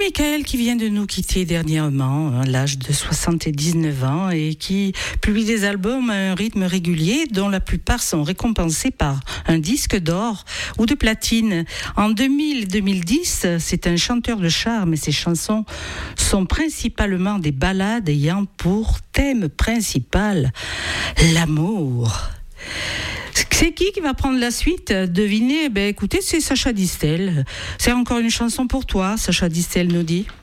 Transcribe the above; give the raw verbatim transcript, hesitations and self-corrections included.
Michael qui vient de nous quitter dernièrement à l'âge de soixante-dix-neuf ans et qui publie des albums à un rythme régulier dont la plupart sont récompensés par un disque d'or ou de platine. En deux mille deux mille dix, c'est un chanteur de charme et ses chansons sont principalement des ballades ayant pour thème principal l'amour. C'est qui qui va prendre la suite? Devinez, ben écoutez, c'est Sacha Distel. C'est encore une chanson pour toi, Sacha Distel nous dit.